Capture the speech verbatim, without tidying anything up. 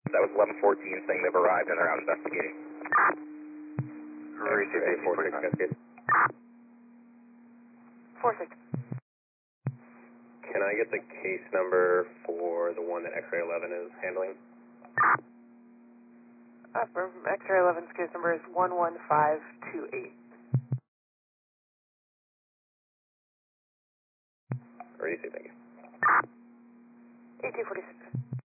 That was eleven fourteen saying they've arrived and are out investigating. Receive eight four six, Cascade. four six. Can I get the case number for the one that X-ray eleven is handling? Uh, from X-ray eleven's case number is one one five two eight. Receive, thank you. eighteen forty-six.